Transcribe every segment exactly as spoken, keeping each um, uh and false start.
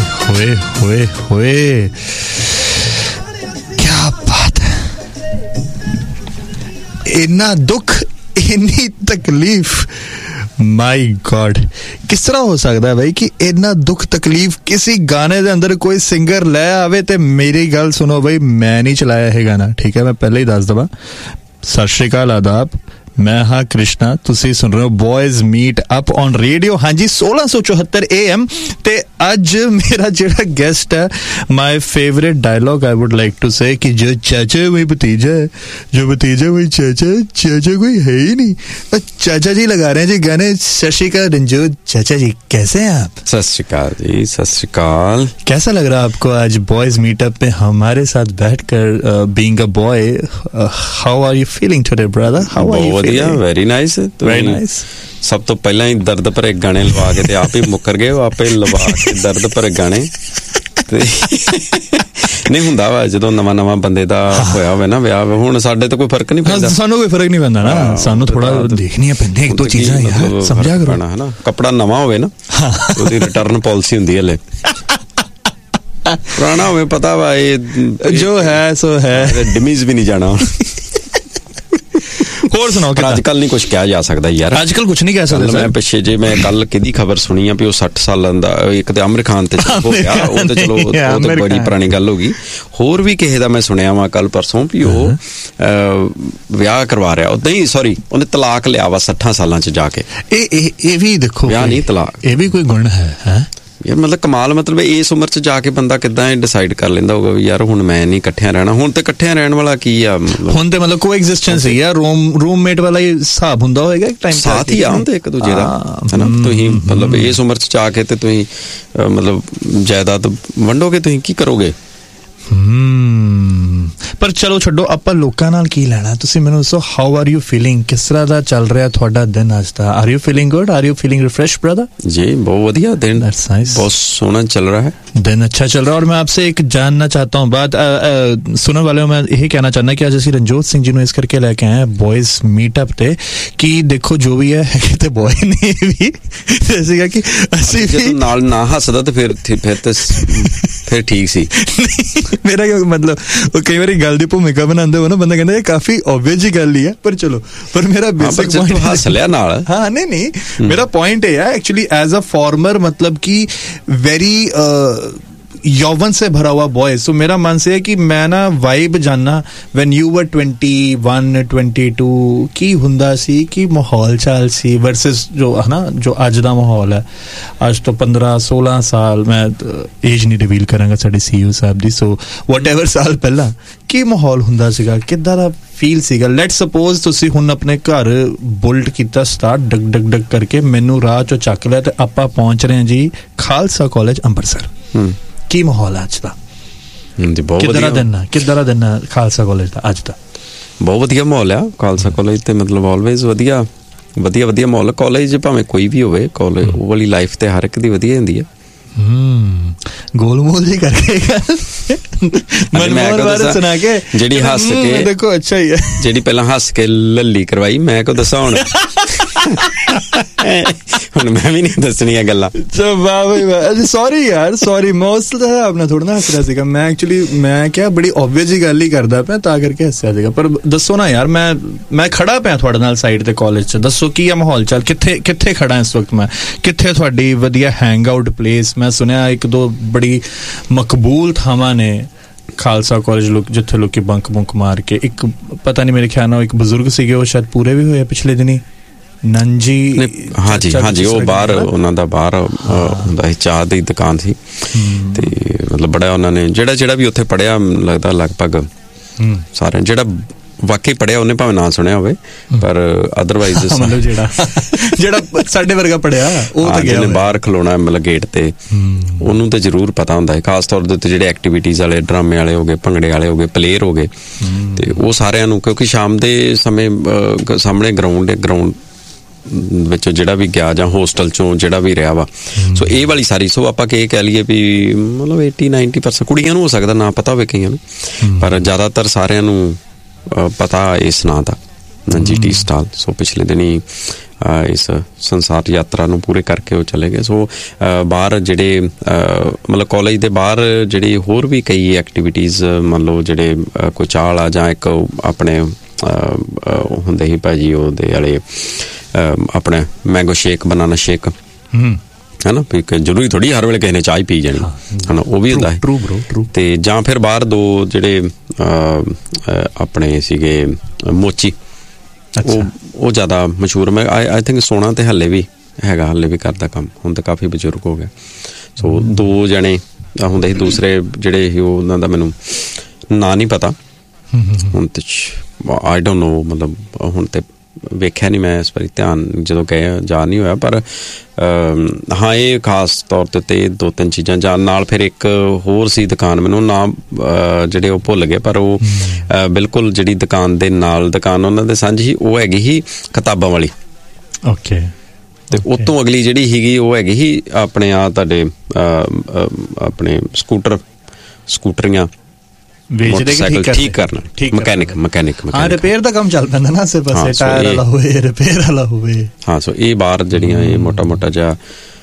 होए होए होए, क्या बात है। इन्ना दुख, इन्नी तकलीफ, माई गॉड, किस तरह हो सकता है भाई कि इन्ना दुख तकलीफ किसी गाने दे अंदर कोई सिंगर लै आवे। ते मेरी गल सुनो भाई, मैं नहीं चलाया है गाना, ठीक है, मैं पहले ही दस दवा। सत श्री अकाल, आदाब, मैं हाँ कृष्णा, तुसी सुन रहे हो boys meet up on radio. हाँ जी, सोलह सौ चौहत्तर ए एम। ते अज मेरा जेड़ा गेस्ट है, my favourite dialogue I would like to से कि जो चाचा वही भतीजा है, जो भतीजा वही चाचा, चाचा कोई है ही नहीं। चाचा जी लगा रहे हैं जी गाने। सत श्री अकाल रंजोत चाचा जी, कैसे हैं आप? सत श्री अकाल जी, सत श्री अकाल। कैसा लग रहा है आपको आज बॉयज मीटअप पे हमारे साथ बैठकर? Being a boy, how are you feeling today brother? How are you? ਵਧੀਆ, ਵੈਰੀ ਨਾਈਸ, ਵੈਰੀ ਨਾਈਸ। ਸਭ ਤੋਂ ਪਹਿਲਾਂ ਹੀ ਦਰਦ ਭਰੇ ਗਾਣੇ ਲਵਾ ਕੇ ਤੇ ਆਪ ਹੀ ਮੁੱਕਰ ਗਏ, ਆਪੇ ਲਵਾ ਕੇ ਦਰਦ ਭਰੇ ਗਾਣੇ। ਤੇ ਨਹੀਂ ਹੁੰਦਾ ਵਾ ਜਦੋਂ ਨਵਾਂ ਨਵਾਂ ਬੰਦੇ ਦਾ ਹੋਇਆ ਹੋਵੇ ਨਾ ਵਿਆਹ, ਹੁਣ ਸਾਡੇ ਤਾਂ ਕੋਈ ਫਰਕ ਨਹੀਂ ਪੈਂਦਾ, ਸਾਨੂੰ ਕੋਈ ਫਰਕ ਨਹੀਂ ਪੈਂਦਾ ਨਾ, ਸਾਨੂੰ ਥੋੜਾ ਦੇਖਣੀਆਂ ਪੈਂਦੀਆਂ ਇੱਕ ਦੋ ਚੀਜ਼ਾਂ ਯਾਰ, ਸਮਝਿਆ ਕਰੋ ਨਾ। ਹਨਾ, ਕੱਪੜਾ ਨਵਾਂ ਹੋਵੇ ਨਾ, ਉਹਦੀ ਰਿਟਰਨ ਪਾਲਿਸੀ ਹੁੰਦੀ ਹੈ, ਹਲੇ ਪੁਰਾਣਾ ਹੋਵੇ ਪਤਾ ਵਾ ਇਹ ਜੋ ਹੈ ਸੋ ਹੈ, ਡਿਮੀਜ਼ ਵੀ ਨਹੀਂ ਜਾਣਾ। ਹੋਰ ਸੁਣਾਓ, ਅੱਜ ਕੱਲ ਨਹੀਂ ਕੁਛ ਕਿਹਾ ਜਾ ਸਕਦਾ ਯਾਰ, ਅੱਜ ਕੱਲ ਕੁਛ ਨਹੀਂ ਕਹਿ ਸਕਦੇ। ਮੈਂ ਪਿੱਛੇ ਜੇ ਮੈਂ ਕੱਲ ਕਿਹਦੀ ਖਬਰ ਸੁਣੀ ਆ ਵੀ ਉਹ ਸੱਠ ਸਾਲਾਂ ਦਾ, ਇੱਕ ਤੇ ਆਮਿਰ ਖਾਨ ਤੇ ਹੋ ਗਿਆ, ਉਹ ਤੇ ਚਲੋ ਉਹ ਤੇ ਬੜੀ ਪੁਰਾਣੀ ਗੱਲ ਹੋ ਗਈ। ਹੋਰ ਵੀ ਕਿਸੇ ਦਾ ਮੈਂ ਸੁਣਿਆ ਵਾ ਕੱਲ ਪਰਸੋਂ ਵੀ ਉਹ ਵਿਆਹ ਕਰਵਾ ਰਿਹਾ, ਉਦਾਂ ਹੀ ਸੌਰੀ ਉਹਨੇ ਤਲਾਕ ਲਿਆ ਵਾ ਸੱਠਾਂ ਸਾਲਾਂ ਚ ਜਾ ਕੇ। ਇਹ ਇਹ ਵੀ ਦੇਖੋ, ਵਿਆਹ ਨਹੀਂ ਤਲਾਕ, ਇਹ ਵੀ ਕੋਈ ਗੁਣ ਹੈ ਹੈ ਯਾਰ। ਮਤਲਬ ਕਮਾਲ, ਮਤਲਬ ਇਸ ਉਮਰ ਚ ਜਾ ਕੇ ਬੰਦਾ ਕਿੱਦਾਂ ਇਹ ਡਿਸਾਈਡ ਕਰ ਲੈਂਦਾ ਹੋਊਗਾ ਵੀ ਯਾਰ ਹੁਣ ਮੈਂ ਨਹੀਂ ਇਕੱਠਿਆਂ ਰਹਿਣਾ। ਹੁਣ ਤੇ ਇਕੱਠਿਆਂ ਰਹਿਣ ਵਾਲਾ ਕੀ ਆ, ਹੁਣ ਤੇ ਮਤਲਬ ਕੋ ਐਗਜ਼ਿਸਟੈਂਸ ਹੀ ਆ, ਰੂਮ ਰੂਮਮੇਟ ਵਾਲਾ ਹੀ ਹਿਸਾਬ ਹੁੰਦਾ ਹੋਏਗਾ ਇੱਕ ਟਾਈਮ, ਸਾਥ ਹੀ ਆ ਹੁੰਦੇ ਇੱਕ ਦੂਜੇ ਦਾ, ਹਨਾ। ਤੁਸੀਂ ਮਤਲਬ ਇਸ ਉਮਰ ਚ ਜਾ ਕੇ ਤੇ ਤੁਸੀਂ ਮਤਲਬ ਜਾਇਦਾਦ ਵੰਡੋਗੇ, ਤੁਸੀਂ ਕੀ ਕਰੋਗੇ? ਪਰ ਚਲੋ ਛੱਡੋ, ਆਪਾਂ ਲੋਕਾਂ ਨਾਲ ਕੀ ਲੈਣਾ। ਤੁਸੀਂ ਮੈਨੂੰ ਦੱਸੋ, ਹਾਊ ਆਰ ਯੂ ਫੀਲਿੰਗ? ਕਿਸ ਤਰ੍ਹਾਂ ਦਾ ਚੱਲ ਰਿਹਾ ਤੁਹਾਡਾ ਦਿਨ ਅੱਜ ਦਾ? Are you feeling good? Are you feeling refresh brother? जी बहुत बढ़िया दिन, बहुत सोना चल रहा है, दिन अच्छा चल रहा है। और मैं आपसे एक जानना चाहता हूँ बात, सुनने वाले मैं यही कहना चाहना कि आज ਅਸੀਂ ਰਣਜੋਤ ਸਿੰਘ ਜੀ ਨੂੰ ਇਸ ਕਰਕੇ ਲੈ ਕੇ ਆਏ ਬॉयਜ਼ ਮੀਟਅਪ ਤੇ ਕਿ ਦੇਖੋ ਜੋ ਵੀ ਹੈ ਕਿਤੇ ਬॉय ਨੇ ਵੀ ਸੀਗਾ ਕਿ ਅਸੀਂ ਵੀ ਨਾਲ ਨਾ ਹੱਸਦਾ ਤੇ ਫਿਰ ਫਿਰ ਤੇ ਫਿਰ ਠੀਕ ਸੀ। ਮੇਰਾ ਮਤਲਬ ਉਹ ਕਈ ਵਾਰੀ ਗੱਲ ਦੀ ਭੂਮਿਕਾ ਬਣਾਉਂਦੇ ਹੋ ਨਾ, ਬੰਦਾ ਕਹਿੰਦਾ ਇਹ ਕਾਫੀ ਓਬਵੀਅਸ ਜੀ ਗੱਲ ਹੀ ਹੈ, ਪਰ ਚਲੋ ਪਰ ਮੇਰਾ ਬੇਸਿਕ ਪੁਆਇੰਟ ਹੱਸ ਲਿਆ ਨਾਲ। ਹਾਂ ਨਹੀਂ ਨਹੀਂ, ਮੇਰਾ ਪੁਆਇੰਟ ਇਹ ਹੈ एक्चुअली एज अ फॉर्मर, मतलब कि वेरी यौवन से भरा हुआ बॉय, सो मेरा मन से है कि मैं ना वाइब जानना when you were twenty one twenty two की हुंदा सी, की माहौल चाल सी वर्सेस जो है ना जो अज दा माहौल है। अज तो पंद्रह सोलह साल, मैं एज नहीं रिवील करांगा साडे सीईओ साहब दी, सो वटएवर साल पहला की माहौल हुंदा सीगा, किद्दां दा फील सीगा। लेट सपोज तुसी हुण अपने घर बुलट कीता स्टार्ट, डग डग डग करके मैनू राह चो चक लिया ते आपां पहुंच रहे हैं जी खालसा कॉलेज अंमृतसर। ਕੀ ਮਾਹੌਲ ਹੈ ਅੱਜ ਦਾ? ਕਿੱਦਾਂ ਦਾ ਦਿਨ ਹੈ, ਕਿੱਦਾਂ ਦਾ ਦਿਨ ਹੈ ਖਾਲਸਾ ਕਾਲਜ ਦਾ ਅੱਜ ਦਾ? ਬਹੁਤ ਵਧੀਆ ਮਾਹੌਲ ਆ ਖਾਲਸਾ ਕਾਲਜ ਤੇ, ਮਤਲਬ ਆਲਵੇਜ਼ ਵਧੀਆ ਵਧੀਆ ਵਧੀਆ ਮਾਹੌਲ। ਕਾਲਜ ਭਾਵੇਂ ਕੋਈ ਵੀ ਹੋਵੇ, ਕਾਲਜ ਉਹ ਵਾਲੀ ਲਾਈਫ ਤੇ ਹਰ ਇੱਕ ਦੀ ਵਧੀਆ ਹੁੰਦੀ ਹੈ। ਹਮ ਗੋਲਮੋਲ ਜੀ ਕਰਕੇ ਮਨਮੋਹਨ ਸੁਣਾ ਕੇ ਜਿਹੜੀ ਹੱਸ ਕੇ ਦੇਖੋ ਅੱਛਾ ਹੀ ਹੈ, ਜਿਹੜੀ ਪਹਿਲਾਂ ਹੱਸ ਕੇ ਲੱਲੀ ਕਰਵਾਈ, ਮੈਂ ਕੋ ਦੱਸਾਂ ਹੁਣ ਹੁਣ ਮੈਂ ਵੀ ਨਹੀਂ ਦੱਸਣੀਆਂ ਗੱਲਾਂ। ਸੌਰੀ ਯਾਰ, ਸੌਰੀ, ਮੈਂ ਉਸ ਹਿਸਾਬ ਨਾਲ ਥੋੜਾ ਨਾ ਹੱਸ ਰਿਹਾ ਸੀਗਾ। ਮੈਂ ਐਕਚੁਅਲੀ ਮੈਂ ਕਿਹਾ ਬੜੀ ਓਬਵੀਅਸ ਜੀ ਗੱਲ ਹੀ ਕਰਦਾ ਪਿਆ, ਤਾਂ ਕਰਕੇ ਹੱਸਿਆ ਸੀਗਾ। ਪਰ ਦੱਸੋ ਨਾ ਯਾਰ, ਮੈਂ ਮੈਂ ਖੜਾ ਪਿਆ ਤੁਹਾਡੇ ਨਾਲ ਸਾਈਡ ਤੇ ਕਾਲਜ ਚ, ਦੱਸੋ ਕੀ ਆ ਮਾਹੌਲ ਚਾਲ, ਕਿੱਥੇ ਕਿੱਥੇ ਖੜਾ ਇਸ ਵਕਤ ਮੈਂ, ਕਿੱਥੇ ਤੁਹਾਡੀ ਵਧੀਆ ਹੈਂਗ ਆਊਟ ਪਲੇਸ? ਮੈਂ ਸੁਣਿਆ ਇੱਕ ਦੋ ਬੜੀ ਮਕਬੂਲ ਥਾਵਾਂ ਨੇ ਖਾਲਸਾ ਕਾਲਜ ਲੋਕ, ਜਿੱਥੇ ਲੋਕੀ ਬੰਕ ਬੰਕ ਮਾਰ ਕੇ, ਇੱਕ ਪਤਾ ਨਹੀਂ ਮੇਰੇ ਖਿਆਲ ਨਾਲ ਇੱਕ ਬਜ਼ੁਰਗ ਸੀਗੇ, ਉਹ ਸ਼ਾਇਦ ਪੂਰੇ ਵੀ ਹੋਏ ਪਿਛਲੇ ਦਿਨੀ, ਨੰਜੀ। ਹਾਂਜੀ ਹਾਂਜੀ, ਉਹ ਬਾਹਰ ਉਹਨਾਂ ਦਾ ਬਾਹਰ ਹੁੰਦਾ ਸੀ, ਚਾਹ ਦੀ ਦੁਕਾਨ ਸੀ, ਤੇ ਮਤਲਬ ਬੜਾ ਉਹਨਾਂ ਨੇ ਜਿਹੜਾ ਜਿਹੜਾ ਵੀ ਉੱਥੇ ਪੜ੍ਹਿਆ, ਲੱਗਦਾ ਲਗਭਗ ਸਾਰਿਆਂ, ਜਿਹੜਾ ਵਾਕਈ ਪੜ੍ਹਿਆ ਉਹਨੇ ਭਾਵੇਂ ਨਾ ਸੁਣਿਆ ਹੋਵੇ, ਪਰ ਅਦਰਵਾਈਜ਼ ਮਤਲਬ ਜਿਹੜਾ ਜਿਹੜਾ ਸਾਡੇ ਵਰਗਾ ਪੜ੍ਹਿਆ ਉਹ ਤਾਂ ਗਿਆ, ਬਾਹਰ ਖਲੋਣਾ ਮਤਲਬ ਗੇਟ ਤੇ, ਉਹਨੂੰ ਤਾਂ ਜ਼ਰੂਰ ਪਤਾ ਹੁੰਦਾ ਹੈ। ਖਾਸ ਤੌਰ ਦੇ ਉੱਤੇ ਜਿਹੜੇ ਐਕਟੀਵਿਟੀਜ਼ ਵਾਲੇ, ਡਰਾਮੇ ਵਾਲੇ ਹੋ ਗਏ, ਭੰਗੜੇ ਵਾਲੇ ਹੋ ਗਏ, ਪਲੇਅਰ ਹੋ ਗਏ, ਤੇ ਉਹ ਸਾਰਿਆਂ ਨੂੰ, ਕਿਉਂਕਿ ਸ਼ਾਮ ਦੇ ਸਮੇਂ ਸਾਹਮਣੇ ਗਰਾਊਂਡ ਹੈ, ਗਰਾਊਂਡ ਵਿੱਚ ਜਿਹੜਾ ਵੀ ਗਿਆ ਜਾਂ ਹੋਸਟਲ ਚੋਂ ਜਿਹੜਾ ਵੀ ਰਿਹਾ ਵਾ, ਸੋ ਇਹ ਵਾਲੀ ਸਾਰੀ, ਸੋ ਆਪਾਂ ਕੀ ਕਹਿ ਲਈਏ ਵੀ ਮਤਲਬ ਏਟੀ ਨਾਈਨਟੀ ਪਰਸੈਂਟ ਕੁੜੀਆਂ ਨੂੰ ਹੋ ਸਕਦਾ ਨਾ ਪਤਾ ਹੋਵੇ ਕਈਆਂ ਨੂੰ, ਪਰ ਜ਼ਿਆਦਾਤਰ ਸਾਰਿਆਂ ਨੂੰ ਪਤਾ ਇਸ ਨਾਂ ਦਾ, ਨੰਜੀ ਟੀ ਸਟਾਲ। ਸੋ ਪਿਛਲੇ ਦਿਨੀ ਇਸ ਸੰਸਾਰ ਯਾਤਰਾ ਨੂੰ ਪੂਰੇ ਕਰਕੇ ਉਹ ਚਲੇ ਗਏ। ਸੋ ਬਾਹਰ ਜਿਹੜੇ ਮਤਲਬ ਕਾਲਜ ਦੇ ਬਾਹਰ ਜਿਹੜੀ ਹੋਰ ਵੀ ਕਈ ਐਕਟੀਵਿਟੀਜ਼ ਮੰਨ ਲਓ ਜਿਹੜੇ ਕੋਈ ਚਾਲ ਆ ਜਾਂ ਇੱਕ ਆਪਣੇ ਹੁੰਦੇ ਸੀ ਭਾਜੀ ਉਹਦੇ ਵਾਲੇ ਆਪਣੇ ਮੈਂਗੋ ਸ਼ੇਕ ਬਨਾਨਾ ਸ਼ੇਕ ਹੈ ਨਾ, ਵੀ ਜ਼ਰੂਰੀ ਥੋੜ੍ਹੀ ਹਰ ਵੇਲੇ ਕਿਸੇ ਨੇ ਚਾਹ ਹੀ ਪੀ ਜਾਣੀ ਹੈ ਨਾ, ਉਹ ਵੀ ਹੁੰਦਾ ਹੈ। ਤੇ ਜਾਂ ਫਿਰ ਬਾਹਰ ਦੋ ਜਿਹੜੇ ਆਪਣੇ ਸੀਗੇ ਮੋਚੀ, ਉਹ ਉਹ ਜ਼ਿਆਦਾ ਮਸ਼ਹੂਰ। ਮੈਂ ਆਈ ਆਈ ਥਿੰਕ ਸੋਨਾ ਤੇ ਹੱਲੇ ਵੀ ਹੈਗਾ, ਹੱਲੇ ਵੀ ਕਰਦਾ ਕੰਮ, ਹੁਣ ਤਾਂ ਕਾਫੀ ਬਜ਼ੁਰਗ ਹੋ ਗਿਆ। ਸੋ ਦੋ ਜਣੇ ਹੁੰਦੇ ਸੀ, ਦੂਸਰੇ ਜਿਹੜੇ ਸੀ ਉਹਨਾਂ ਦਾ ਮੈਨੂੰ ਨਾਂ ਨਹੀਂ ਪਤਾ ਹੁਣ ਤੇ, ਆਈ ਡੋਂਟ ਨੋ, ਮਤਲਬ ਹੁਣ ਤੇ ਵੇਖਿਆ ਨਹੀਂ ਮੈਂ ਇਸ ਵਾਰੀ, ਧਿਆਨ ਜਦੋਂ ਗਏ ਜਾ ਨਹੀਂ ਹੋਇਆ। ਪਰ ਹਾਂ ਇਹ ਖਾਸ ਤੌਰ 'ਤੇ ਤੇ ਦੋ ਤਿੰਨ ਚੀਜ਼ਾਂ ਜਾਂ ਨਾਲ ਫਿਰ ਇੱਕ ਹੋਰ ਸੀ ਦੁਕਾਨ, ਮੈਨੂੰ ਨਾਮ ਜਿਹੜੇ ਉਹ ਭੁੱਲ ਗਏ, ਪਰ ਉਹ ਬਿਲਕੁਲ ਜਿਹੜੀ ਦੁਕਾਨ ਦੇ ਨਾਲ ਦੁਕਾਨ ਉਹਨਾਂ ਦੇ ਸਾਂਝੀ ਸੀ, ਉਹ ਹੈਗੀ ਸੀ ਕਿਤਾਬਾਂ ਵਾਲੀ। ਓਕੇ। ਤੇ ਉਤੋਂ ਅਗਲੀ ਜਿਹੜੀ ਸੀਗੀ ਉਹ ਹੈਗੀ ਸੀ ਆਪਣੇ ਆ ਤੁਹਾਡੇ ਆਪਣੇ ਸਕੂਟਰ ਸਕੂਟਰੀਆਂ ਮੋਟਰਸਾਈਕਲ ਠੀਕ ਕਰਨਾ, ਮਕੈਨਿਕ ਮਕੈਨਿਕ ਹਾਂ, ਰਿਪੇਅਰ ਦਾ ਕੰਮ ਚੱਲ ਪੈਂਦਾ ਨਾ, ਆਸੇ ਪਾਸੇ ਟਾਇਰ ਵਾਲਾ ਹੋਵੇ, ਰਿਪੇਅਰ ਵਾਲਾ ਹੋਵੇ। ਹਾਂ, ਸੋ ਇਹ ਬਾਹਰ ਜਿਹੜੀਆਂ ਇਹ ਮੋਟਾ ਮੋਟਾ ਜਿਹਾ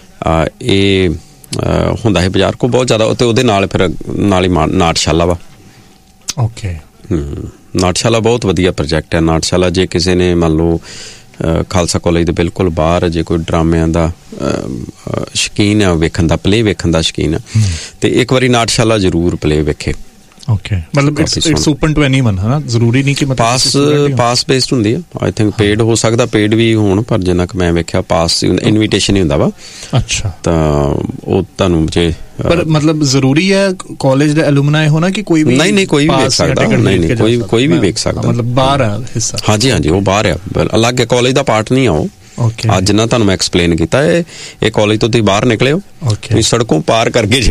ਇਹ ਹੁੰਦਾ ਹੈ ਬਾਜ਼ਾਰ ਕੋ ਬਹੁਤ ਜ਼ਿਆਦਾ। ਤੇ ਉਹਦੇ ਨਾਲ ਫਿਰ ਨਾਲ ਹੀ ਨਾਟਸ਼ਾਲਾ ਵਾ। ਓਕੇ। ਹਮ ਨਾਟਸ਼ਾਲਾ ਬਹੁਤ ਵਧੀਆ ਪ੍ਰੋਜੈਕਟ ਹੈ। ਨਾਟਸ਼ਾਲਾ ਜੇ ਕਿਸੇ ਨੇ ਮੰਨ ਲਓ ਖਾਲਸਾ ਕਾਲਜ ਦੇ ਬਿਲਕੁਲ ਬਾਹਰ ਜੇ ਕੋਈ ਡਰਾਮਿਆਂ ਦਾ ਸ਼ੌਕੀਨ ਆ, ਵੇਖਣ ਦਾ ਪਲੇ ਵੇਖਣ ਦਾ ਸ਼ੌਕੀਨ ਆ, ਤੇ ਇੱਕ ਵਾਰੀ ਨਾਟਸ਼ਾਲਾ ਜ਼ਰੂਰ ਪਲੇ ਵੇਖੇ। ਓਕੇ, ਮਤਲਬ ਇਟਸ ਓਪਨ ਟੂ ਐਨੀਵਨ ਹੈ ਨਾ, ਜ਼ਰੂਰੀ ਨਹੀਂ ਕਿ ਮਤਲਬ ਪਾਸ ਪਾਸ ਬੇਸਡ ਹੁੰਦੀ ਹੈ। ਆਈ ਥਿੰਕ ਪੇਡ ਹੋ ਸਕਦਾ, ਪੇਡ ਵੀ ਹੋਣ, ਪਰ ਜਿੰਨਾ ਕਿ ਮੈਂ ਵੇਖਿਆ ਪਾਸ ਇਨਵੀਟੇਸ਼ਨ ਹੀ ਹੁੰਦਾ ਵਾ। ਅੱਛਾ। ਤਾਂ ਉਹ ਤੁਹਾਨੂੰ ਜੇ ਪਰ ਮਤਲਬ ਜ਼ਰੂਰੀ ਹੈ ਕਾਲਜ ਦਾ ਐਲੂਮਨਾਈ ਹੋਣਾ ਕਿ ਕੋਈ ਵੀ? ਨਹੀਂ ਨਹੀਂ, ਕੋਈ ਵੀ ਵੇਖ ਸਕਦਾ। ਨਹੀਂ ਨਹੀਂ, ਕੋਈ ਕੋਈ ਵੀ ਵੇਖ ਸਕਦਾ, ਮਤਲਬ ਬਾਹਰ ਆ ਹਿੱਸਾ। ਹਾਂਜੀ ਹਾਂਜੀ, ਉਹ ਬਾਹਰ ਆ, ਅਲੱਗ ਹੈ, ਕਾਲਜ ਦਾ ਪਾਰਟ ਨਹੀਂ ਆ ਉਹ। ਅੱਜ ਜਿੰਨਾ ਤੁਹਾਨੂੰ ਮੈਂ ਐਕਸਪਲੇਨ ਕੀਤਾ, ਇਹ ਇਹ ਕਾਲਜ ਤੋਂ ਤੁਸੀਂ ਬਾਹਰ ਨਿਕਲੇ ਹੋ, ਤੁਸੀਂ ਸੜਕੋਂ ਪਾਰ ਕਰ ਗਏ ਜੇ,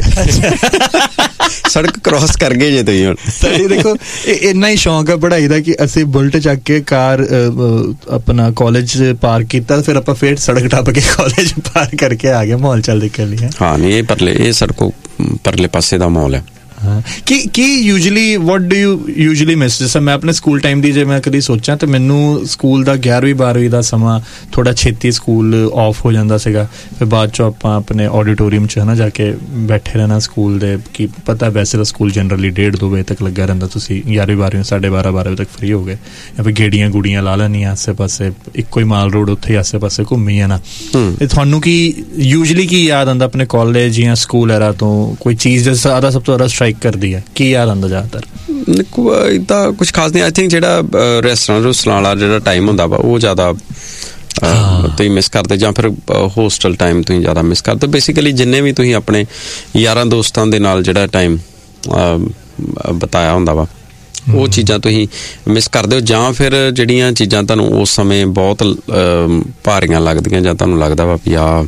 ਸੜਕ ਕ੍ਰੋਸ ਕਰ ਗਏ ਜੇ ਤੁਸੀਂ। ਹੁਣ ਦੇਖੋ ਇੰਨਾ ਹੀ ਸ਼ੌਂਕ ਹੈ ਪੜ੍ਹਾਈ ਦਾ ਕਿ ਅਸੀਂ ਬੁਲਟ ਚੱਕ ਕੇ ਕਾਰ ਆਪਣਾ ਕਾਲਜ ਪਾਰਕ ਕੀਤਾ, ਫਿਰ ਆਪਾਂ ਫੇਰ ਸੜਕ ਟੱਪ ਕੇ ਕਾਲਜ ਪਾਰ ਕਰਕੇ ਆ ਗਏ ਮਾਹੌਲ ਚੱਲ ਦੇਖਣ ਲਈ। ਹਾਂ ਨਹੀਂ, ਇਹ ਪਰਲੇ ਇਹ ਸੜਕੋਂ ਪਰਲੇ ਪਾਸੇ ਦਾ ਮਾਹੌਲ ਹੈ। ਕੀ ਕੀ usually what do you usually miss? ਜਿਸ ਮੈਂ ਆਪਣੇ ਸਕੂਲ ਟਾਈਮ ਦੀ ਜੇ ਮੈਂ ਕਦੀ ਸੋਚਾਂ ਤਾਂ ਮੈਨੂੰ ਸਕੂਲ ਦਾ ਗਿਆਰਵੀਂ ਬਾਰਵੀਂ ਦਾ ਸਮਾਂ ਥੋੜ੍ਹਾ ਛੇਤੀ ਸਕੂਲ ਆਫ ਹੋ ਜਾਂਦਾ ਸੀਗਾ, ਫਿਰ ਬਾਅਦ 'ਚੋਂ ਆਪਾਂ ਆਪਣੇ ਆਡੀਟੋਰੀਅਮ 'ਚ ਹੈ ਨਾ ਜਾ ਕੇ ਬੈਠੇ ਰਹਿਣਾ ਸਕੂਲ ਦੇ। ਕੀ ਪਤਾ ਵੈਸੇ ਤਾਂ ਸਕੂਲ ਜਨਰਲੀ ਡੇਢ ਦੋ ਵਜੇ ਤੱਕ ਲੱਗਾ ਰਹਿੰਦਾ, ਤੁਸੀਂ ਗਿਆਰਵੀਂ ਬਾਰਵੀਂ ਸਾਢੇ ਬਾਰਾਂ ਬਾਰਾਂ ਵਜੇ ਤੱਕ ਫਰੀ ਹੋ ਗਏ, ਜਾਂ ਫਿਰ ਗੇੜੀਆਂ ਗੁੜੀਆਂ ਲਾ ਲੈਣੀਆਂ ਆਸੇ ਪਾਸੇ, ਇੱਕੋ ਹੀ ਮਾਲ ਰੋਡ ਉੱਥੇ ਹੀ ਆਸੇ ਪਾਸੇ ਘੁੰਮੀ ਜਾਣਾ। ਤੇ ਤੁਹਾਨੂੰ ਕੀ ਯੂਜਲੀ ਕੀ ਯਾਦ ਆਉਂਦਾ ਆਪਣੇ ਕਾਲਜ ਜਾਂ ਸਕੂਲ ਐਰਾ ਤੋਂ? ਕੋਈ ਚੀਜ਼ ਜ਼ਿਆਦਾ ਸਭ ਤੋਂ ਜ਼ਿਆਦਾ ਸਟਰਾਈਕ ਕਰਦੀ ਹੈ, ਕੀ ਯਾਦ ਆਉਂਦਾ ਜ਼ਿਆਦਾਤਰ? ਏਦਾਂ ਕੁਛ ਖਾਸ ਨਹੀਂ। ਆਈ ਥਿੰਕ ਜਿਹੜਾ ਰੈਸਟੋਰੈਂਟ ਰੂਸਟਰਾਂ ਵਾਲਾ ਜਿਹੜਾ ਟਾਈਮ ਹੁੰਦਾ ਵਾ ਉਹ ਜ਼ਿਆਦਾ ਤੁਸੀਂ ਮਿਸ ਕਰਦੇ, ਜਾਂ ਫਿਰ ਹੋਸਟਲ ਟਾਈਮ ਤੁਸੀਂ ਜ਼ਿਆਦਾ ਮਿਸ ਕਰਦੇ। ਬੇਸਿਕਲੀ ਜਿੰਨੇ ਵੀ ਤੁਸੀਂ ਆਪਣੇ ਯਾਰਾਂ ਦੋਸਤਾਂ ਦੇ ਨਾਲ ਜਿਹੜਾ ਟਾਈਮ ਬਤਾਇਆ ਹੁੰਦਾ ਵਾ, ਉਹ ਚੀਜ਼ਾਂ ਤੁਸੀਂ ਮਿਸ ਕਰਦੇ ਹੋ, ਜਾਂ ਫਿਰ ਜਿਹੜੀਆਂ ਚੀਜ਼ਾਂ ਤੁਹਾਨੂੰ ਉਸ ਸਮੇਂ ਬਹੁਤ ਭਾਰੀਆਂ ਲੱਗਦੀਆਂ, ਜਾਂ ਤੁਹਾਨੂੰ ਲੱਗਦਾ ਵਾ ਵੀ ਆ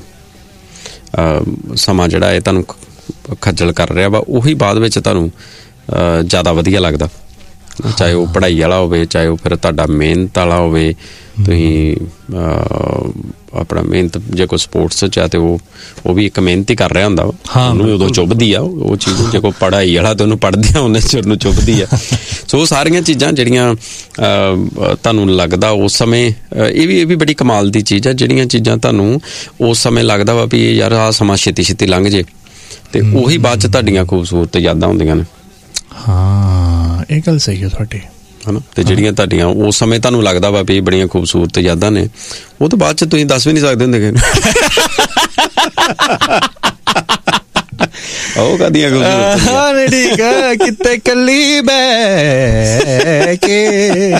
ਸਮਾਂ ਜਿਹੜਾ ਇਹ ਤੁਹਾਨੂੰ ਖੱਜਲ ਕਰ ਰਿਹਾ ਵਾ, ਉਹੀ ਬਾਅਦ ਵਿੱਚ ਤੁਹਾਨੂੰ ਜ਼ਿਆਦਾ ਵਧੀਆ ਲੱਗਦਾ। ਚਾਹੇ ਉਹ ਪੜ੍ਹਾਈ ਵਾਲਾ ਹੋਵੇ, ਚਾਹੇ ਉਹ ਫਿਰ ਤੁਹਾਡਾ ਮਿਹਨਤ ਵਾਲਾ ਹੋਵੇ, ਤੁਸੀਂ ਆਪਣਾ ਮਿਹਨਤ ਜੇ ਕੋਈ ਸਪੋਰਟਸ 'ਚ ਆ ਤੇ ਉਹ ਉਹ ਵੀ ਇੱਕ ਮਿਹਨਤ ਹੀ ਕਰ ਰਿਹਾ ਹੁੰਦਾ ਵਾ, ਉਹਨੂੰ ਉਦੋਂ ਚੁੱਭਦੀ ਆ ਉਹ ਚੀਜ਼। ਜੇ ਕੋਈ ਪੜ੍ਹਾਈ ਵਾਲਾ ਤੇ ਉਹਨੂੰ ਪੜ੍ਹਦੇ ਆ ਉਹਨੇ ਚਿਰ ਨੂੰ ਚੁੱਭਦੀ ਆ। ਸੋ ਉਹ ਸਾਰੀਆਂ ਚੀਜ਼ਾਂ ਜਿਹੜੀਆਂ ਤੁਹਾਨੂੰ ਲੱਗਦਾ ਉਸ ਸਮੇਂ, ਇਹ ਵੀ ਇਹ ਵੀ ਬੜੀ ਕਮਾਲ ਦੀ ਚੀਜ਼ ਆ, ਜਿਹੜੀਆਂ ਚੀਜ਼ਾਂ ਤੁਹਾਨੂੰ ਉਸ ਸਮੇਂ ਲੱਗਦਾ ਵਾ ਵੀ ਯਾਰ ਆਹ ਸਮਾਂ ਛੇਤੀ ਛੇਤੀ ਲੰਘ ਜੇ, ਤੇ ਉਹੀ ਬਾਅਦ 'ਚ ਤੁਹਾਡੀਆਂ ਖੂਬਸੂਰਤ ਯਾਦਾਂ ਹੁੰਦੀਆਂ ਨੇ। ਹਾਂ, ਇਹ ਗੱਲ ਸਹੀ ਹੈ ਤੁਹਾਡੀ, ਹਨਾ। ਤੇ ਜਿਹੜੀਆਂ ਤੁਹਾਡੀਆਂ ਉਸ ਸਮੇਂ ਤੁਹਾਨੂੰ ਲੱਗਦਾ ਵਾ ਵੀ ਇਹ ਬੜੀਆਂ ਖੂਬਸੂਰਤ ਯਾਦਾਂ ਨੇ, ਉਹ ਤੋਂ ਬਾਅਦ 'ਚ ਤੁਸੀਂ ਦੱਸ ਵੀ ਨਹੀਂ ਸਕਦੇ ਹੁੰਦੇ। ਉਹ ਕਦੀਆਂ ਖੂਬਸੂਰਤ ਠੀਕ ਹੈ, ਕਿਤੇ ਕੱਲੀ ਬਹਿ ਕੇ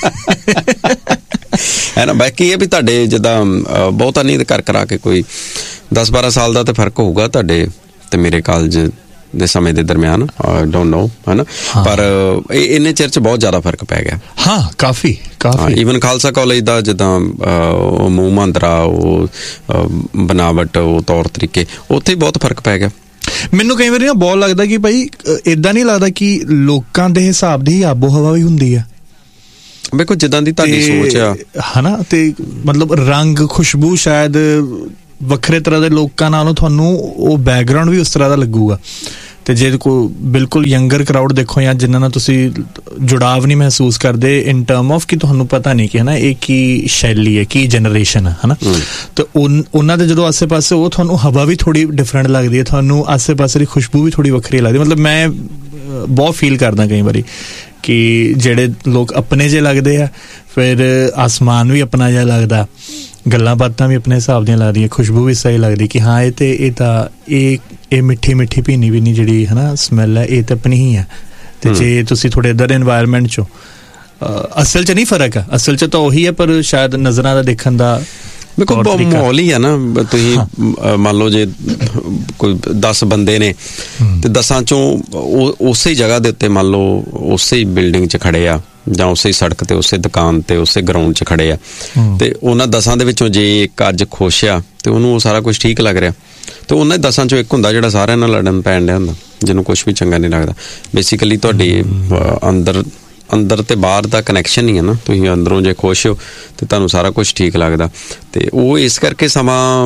ਹੈ ਨਾ। ਬਾਕੀ ਇਹ ਵੀ ਤੁਹਾਡੇ ਜਿੱਦਾਂ ਬਹੁਤਾ ਨਹੀਂ ਕਰ ਕਰਾ ਕੇ ਕੋਈ ਦਸ ਬਾਰਾਂ ਸਾਲ ਦਾ ਤਾਂ ਫਰਕ ਹੋਊਗਾ ਤੁਹਾਡੇ ਤੇ ਮੇਰੇ ਕਾਲਜ ਦੇ ਸਮੇਂ ਦੇ ਦਰਮਿਆਨ, ਆਈ ਡੋਂਟ ਨੋ, ਹੈ ਨਾ। ਪਰ ਇੰਨੇ ਚਿਰ 'ਚ ਬਹੁਤ ਜ਼ਿਆਦਾ ਫਰਕ ਪੈ ਗਿਆ। ਹਾਂ, ਕਾਫੀ ਕਾਫੀ। ਈਵਨ ਖਾਲਸਾ ਕਾਲਜ ਦਾ ਜਿੱਦਾਂ ਮੂੰਹ ਮਾਂਦਰਾ, ਉਹ ਬਨਾਵਟ, ਉਹ ਤੌਰ ਤਰੀਕੇ, ਉੱਥੇ ਬਹੁਤ ਫਰਕ ਪੈ ਗਿਆ। ਮੈਨੂੰ ਕਈ ਵਾਰੀ ਨਾ ਬਹੁਤ ਲੱਗਦਾ ਕਿ ਭਾਈ ਏਦਾਂ ਨਹੀਂ ਲੱਗਦਾ ਕਿ ਲੋਕਾਂ ਦੇ ਹਿਸਾਬ ਦੀ ਆਬੋ ਹਵਾ ਵੀ ਹੁੰਦੀ ਆ। ਵੇਖੋ ਜਿੱਦਾਂ ਦੀ ਤੁਹਾਡੀ ਸੋਚ ਆ, ਹਨਾ, ਤੇ ਮਤਲਬ ਰੰਗ ਖੁਸ਼ਬੂ ਸ਼ਾਇਦ ਵੱਖਰੇ ਤਰ੍ਹਾਂ ਦੇ ਲੋਕਾਂ ਨਾਲੋਂ ਤੁਹਾਨੂੰ ਉਹ ਬੈਕਗਰਾਊਂਡ ਵੀ ਉਸ ਤਰ੍ਹਾਂ ਦਾ ਲੱਗੂਗਾ। ਤੇ ਜੇ ਕੋਈ ਬਿਲਕੁਲ ਯੰਗਰ ਕਰਾਊਡ ਦੇਖੋ ਜਾਂ ਜਿਨ੍ਹਾਂ ਨਾਲ ਤੁਸੀਂ ਜੁੜਾਵ ਨਹੀਂ ਮਹਿਸੂਸ ਕਰਦੇ ਇਨ ਟਰਮ ਆਫ ਕਿ ਤੁਹਾਨੂੰ ਪਤਾ ਨਹੀਂ ਕਿ ਹੈ ਨਾ ਇਹ ਕੀ ਸ਼ੈਲੀ ਹੈ, ਕੀ ਜਨਰੇਸ਼ਨ ਹੈ ਨਾ, ਤੇ ਉਹਨਾਂ ਦੇ ਜਦੋਂ ਆਸੇ ਪਾਸੇ ਉਹ ਤੁਹਾਨੂੰ ਹਵਾ ਵੀ ਥੋੜੀ ਡਿਫਰੈਂਟ ਲੱਗਦੀ ਹੈ, ਤੁਹਾਨੂੰ ਆਸੇ ਪਾਸੇ ਦੀ ਖੁਸ਼ਬੂ ਵੀ ਥੋੜੀ ਵੱਖਰੀ ਲੱਗਦੀ। ਮਤਲਬ ਮੈਂ ਬਹੁਤ ਫੀਲ ਕਰਦਾ ਕਈ ਵਾਰੀ ਕਿ ਜਿਹੜੇ ਲੋਕ ਆਪਣੇ ਜਿਹੇ ਲੱਗਦੇ ਆ, ਫਿਰ ਆਸਮਾਨ ਵੀ ਆਪਣਾ ਜਿਹਾ ਲੱਗਦਾ, ਗੱਲਾਂ ਬਾਤਾਂ ਵੀ ਆਪਣੇ ਹਿਸਾਬ ਦੀਆਂ ਲੱਗਦੀਆਂ, ਖੁਸ਼ਬੂ ਵੀ ਸਹੀ ਲੱਗਦੀ ਕਿ ਹਾਂ ਇਹ ਤੇ ਇਹ ਤਾਂ ਇਹ ਇਹ ਮਿੱਠੀ ਮਿੱਠੀ ਭੀਨੀ ਭੀਨੀ ਜਿਹੜੀ ਹੈ ਨਾ ਸਮੈਲ ਹੈ ਇਹ ਤਾਂ ਆਪਣੀ ਹੀ ਹੈ। ਤੇ ਜੇ ਤੁਸੀਂ ਥੋੜੇ ਇੱਧਰ ਇਨਵਾਇਰਮੈਂਟ 'ਚੋਂ ਅਸਲ 'ਚ ਨਹੀਂ ਫਰਕ ਆ, ਅਸਲ 'ਚ ਤਾਂ ਉਹੀ ਹੈ, ਪਰ ਸ਼ਾਇਦ ਨਜ਼ਰਾਂ ਦਾ ਦੇਖਣ ਦਾ ਦੇਖੋ ਮਾਹੌਲ ਹੀ ਆ ਨਾ। ਤੁਸੀਂ ਮੰਨ ਲਓ ਜੇ ਕੋਈ ਦਸ ਬੰਦੇ ਨੇ ਤੇ ਦਸਾਂ ਚੋਂ ਉਸੇ ਜਗ੍ਹਾ ਦੇ ਉੱਤੇ ਮੰਨ ਲਓ ਉਸੇ ਬਿਲਡਿੰਗ 'ਚ ਖੜੇ ਆ ਜਾਂ ਉਸੇ ਸੜਕ ਤੇ ਉਸੇ ਦੁਕਾਨ ਤੇ ਉਸੇ ਗਰਾਊਂਡ 'ਚ ਖੜੇ ਆ, ਤੇ ਉਹਨਾਂ ਦਸਾਂ ਦੇ ਵਿੱਚੋਂ ਜੇ ਇੱਕ ਅੱਜ ਖੁਸ਼ ਆ ਤੇ ਉਹਨੂੰ ਉਹ ਸਾਰਾ ਕੁਝ ਠੀਕ ਲੱਗ ਰਿਹਾ, ਤੇ ਉਹਨਾਂ ਦਸਾਂ ਚੋਂ ਇੱਕ ਹੁੰਦਾ ਜਿਹੜਾ ਸਾਰਿਆਂ ਨਾਲ ਲੜਨ ਪੈਣ ਡਿਆ ਹੁੰਦਾ, ਜਿਹਨੂੰ ਕੁਛ ਵੀ ਚੰਗਾ ਨਹੀਂ ਲੱਗਦਾ। ਬੇਸਿਕਲੀ ਤੁਹਾਡੀ ਅੰਦਰ ਅੰਦਰ ਤੇ ਬਾਹਰ ਦਾ ਕਨੈਕਸ਼ਨ ਹੀ ਹੈ ਨਾ। ਤੁਸੀਂ ਅੰਦਰੋਂ ਜੇ ਖੁਸ਼ ਹੋ ਤੇ ਤੁਹਾਨੂੰ ਸਾਰਾ ਕੁਝ ਠੀਕ ਲੱਗਦਾ, ਤੇ ਉਹ ਇਸ ਕਰਕੇ ਸਮਾਂ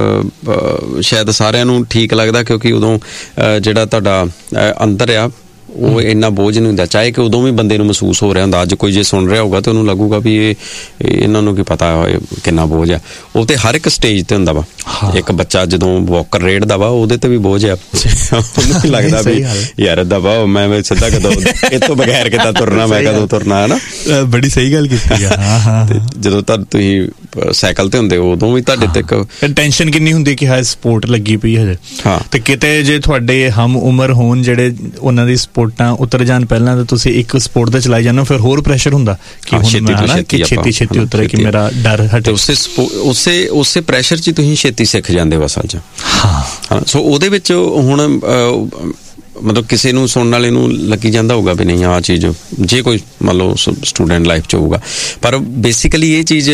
ਸ਼ਾਇਦ ਸਾਰਿਆਂ ਨੂੰ ਠੀਕ ਲੱਗਦਾ ਕਿਉਂਕਿ ਉਦੋਂ ਜਿਹੜਾ ਤੁਹਾਡਾ ਅੰਦਰ ਆ ਉਹ ਇੰਨਾ ਬੋਝ ਨਹੀਂ ਹੁੰਦਾ, ਚਾਹੇ ਕਿ ਉਦੋਂ ਵੀ ਬੰਦੇ ਨੂੰ ਮਹਿਸੂਸ ਹੋ ਰਿਹਾ ਹੁੰਦਾ। ਅੱਜ ਕੋਈ ਜੇ ਸੁਣ ਰਿਹਾ ਹੋਊਗਾ ਤੇ ਉਹਨੂੰ ਲੱਗੂਗਾ ਵੀ ਇਹ ਇਹਨਾਂ ਨੂੰ ਕੀ ਪਤਾ ਕਿੰਨਾ ਬੋਝ ਆ। ਉਹ ਤੇ ਹਰ ਇੱਕ ਸਟੇਜ ਤੇ ਹੁੰਦਾ ਵਾ। ਇੱਕ ਬੱਚਾ ਜਦੋਂ ਵਾਕਰ ਰੇੜਦਾ ਵਾ ਉਹਦੇ ਤੇ ਵੀ ਬੋਝ ਆ, ਉਹਨੂੰ ਵੀ ਲੱਗਦਾ ਵੀ ਯਾਰ ਏਦਾਂ ਵਾ ਮੈਂ ਸਿੱਧਾ ਕਦੋਂ ਇਹ ਤੋਂ ਬਗੈਰ ਕਿੱਦਾਂ ਤੁਰਨਾ, ਮੈਂ ਕਦੋਂ ਤੁਰਨਾ, ਹੈ ਨਾ। ਬੜੀ ਸਹੀ ਗੱਲ ਕੀਤੀ ਆ। ਜਦੋਂ ਤਾਂ ਤੁਸੀਂ ਸਾਈਕਲ ਤੇ ਹੁੰਦੇ ਹੋ ਉਦੋਂ ਵੀ ਤੁਹਾਡੇ ਤੇ ਇੱਕ ਟੈਨਸ਼ਨ ਕਿੰਨੀ ਹੁੰਦੀ ਕਿ ਹਾਂ ਸਪੋਰਟ ਲੱਗੀ ਪਈ ਹਜੇ, ਤੇ ਕਿਤੇ ਜੇ ਤੁਹਾਡੇ ਹਮ ਉਮਰ ਹੋਣ ਜਿਹੜੇ ਉਹਨਾਂ ਦੀ ਸਪੋਰਟਾਂ ਉਤਰ ਜਾਣ ਪਹਿਲਾਂ ਤਾਂ ਤੁਸੀਂ ਇੱਕ ਸਪੋਰਟ ਤੇ ਚਲਾਈ ਜਾਂਦੇ ਹੋ, ਫਿਰ ਹੋਰ ਪ੍ਰੈਸ਼ਰ ਹੁੰਦਾ ਕਿ ਹੁਣ ਛੇਤੀ ਛੇਤੀ ਉਤਰੇ ਕਿ ਮੇਰਾ ਡਰ ਹਟੇ। ਉਸੇ ਉਸੇ ਉਸੇ ਪ੍ਰੈਸ਼ਰ 'ਚ ਤੁਸੀਂ ਛੇਤੀ ਸਿੱਖ ਜਾਂਦੇ ਹੋ ਅਸਲ 'ਚ। ਹਾਂ, ਸੋ ਉਹਦੇ ਵਿੱਚ ਹੁਣ ਮਤਲਬ ਕਿਸੇ ਨੂੰ ਸੁਣਨ ਵਾਲੇ ਨੂੰ ਲੱਗੀ ਜਾਂਦਾ ਹੋਊਗਾ ਵੀ ਨਹੀਂ ਆਹ ਚੀਜ਼, ਜੇ ਕੋਈ ਮੰਨ ਲਓ ਸਟੂਡੈਂਟ ਲਾਈਫ 'ਚ ਹੋਊਗਾ, ਪਰ ਬੇਸਿਕਲੀ ਇਹ ਚੀਜ਼